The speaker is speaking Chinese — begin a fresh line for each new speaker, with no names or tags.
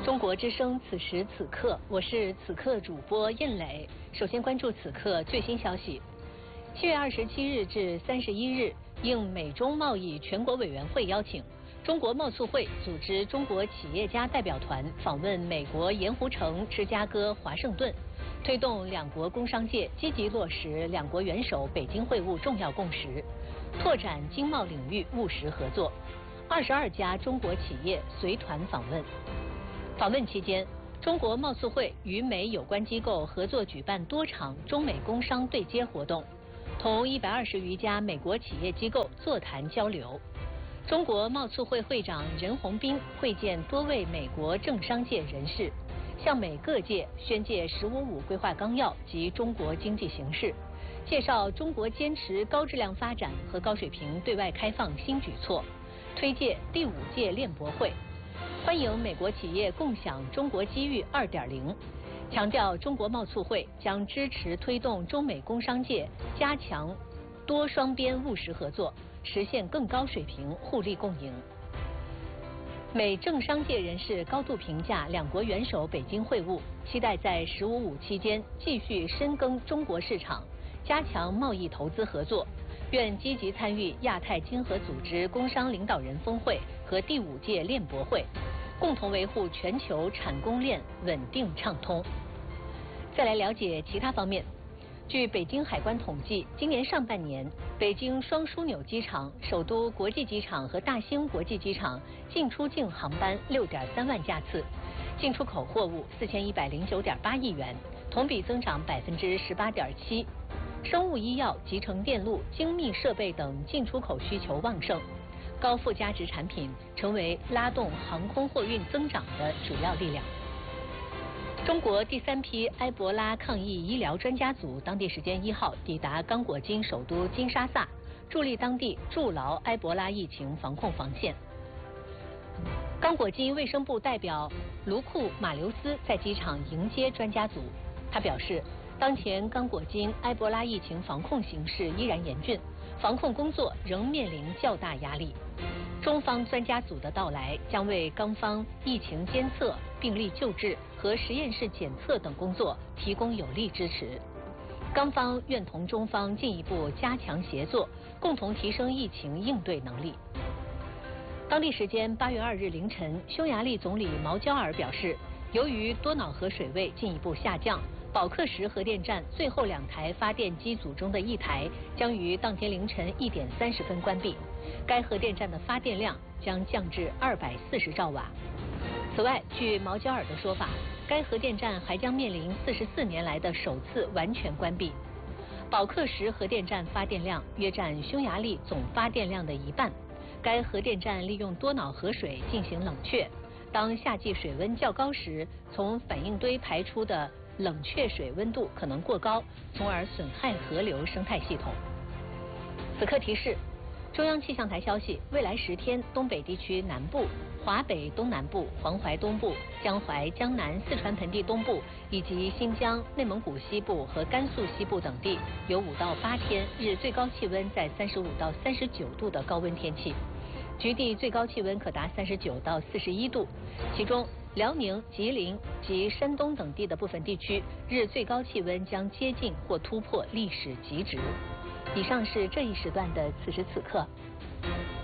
中国之声此时此刻，我是此刻主播印磊。首先关注此刻最新消息。7月27日至31日，应美中贸易全国委员会邀请，中国贸促会组织中国企业家代表团访问美国盐湖城、芝加哥、华盛顿，推动两国工商界积极落实两国元首北京会晤重要共识，拓展经贸领域务实合作。22家中国企业随团访问。访问期间，中国贸促会与美有关机构合作举办多场中美工商对接活动，同120余家美国企业机构座谈交流。中国贸促会会长任鸿斌会见多位美国政商界人士，向美各界宣介“15+5”规划纲要及中国经济形势，介绍中国坚持高质量发展和高水平对外开放新举措，推介第5届链博会，欢迎美国企业共享中国机遇2.0，强调中国贸促会将支持推动中美工商界加强多双边务实合作，实现更高水平互利共赢。美政商界人士高度评价两国元首北京会晤，期待在15+5期间继续深耕中国市场，加强贸易投资合作，愿积极参与亚太经合组织工商领导人峰会和第5届链博会，共同维护全球产供链稳定畅通。再来了解其他方面。据北京海关统计，今年上半年，北京双枢纽机场、首都国际机场和大兴国际机场进出境航班6.3万架次，进出口货物4109.8亿元，同比增长18.7%。生物医药、集成电路、精密设备等进出口需求旺盛，高附加值产品成为拉动航空货运增长的主要力量。中国第3批埃博拉抗疫医疗专家组当地时间1号抵达刚果金首都金沙萨，助力当地筑牢埃博拉疫情防控防线。刚果金卫生部代表卢库马留斯在机场迎接专家组，他表示，当前刚果金埃博拉疫情防控形势依然严峻，防控工作仍面临较大压力。中方专家组的到来将为刚方疫情监测、病例救治和实验室检测等工作提供有力支持。刚方愿同中方进一步加强协作，共同提升疫情应对能力。当地时间8月2日凌晨，匈牙利总理毛焦尔表示，由于多瑙河水位进一步下降，保克什核电站最后2台发电机组中的1台将于当天凌晨1点30分关闭，该核电站的发电量将降至240兆瓦。此外，据毛焦尔的说法，该核电站还将面临44年来的首次完全关闭。保克什核电站发电量约占匈牙利总发电量的1半，该核电站利用多瑙河水进行冷却，当夏季水温较高时，从反应堆排出的冷却水温度可能过高，从而损害河流生态系统。此刻提示，中央气象台消息，未来10天，东北地区南部、华北东南部、黄淮东部、江淮、江南、四川盆地东部以及新疆、内蒙古西部和甘肃西部等地有5到8天日最高气温在35到39度的高温天气，局地最高气温可达39到41度，其中辽宁、吉林及山东等地的部分地区日最高气温将接近或突破历史极值。以上是这一时段的此时此刻，